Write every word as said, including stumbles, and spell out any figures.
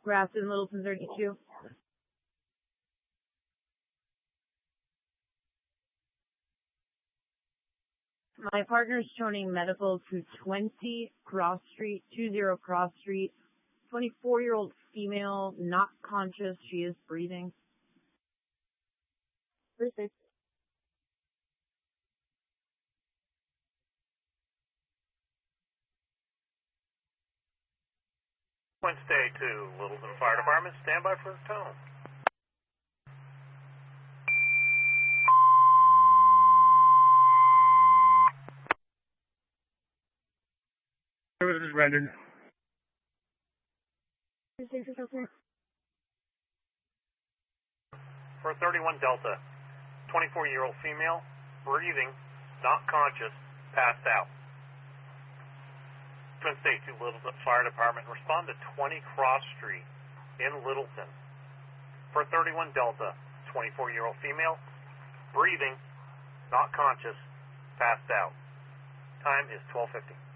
Grafton, Littleton thirty-two. My partner's joining medical to twenty Cross Street, two zero Cross Street. twenty-four-year-old female, not conscious. She is breathing. Thursday. Wednesday to Littleton Fire Department. Stand by for tone. Services rendered. For thirty-one Delta, twenty-four-year-old female, breathing, not conscious, passed out. Twin State two Littleton Fire Department, respond to twenty Cross Street in Littleton. For thirty-one Delta, twenty-four-year-old female, breathing, not conscious, passed out. Time is twelve fifty.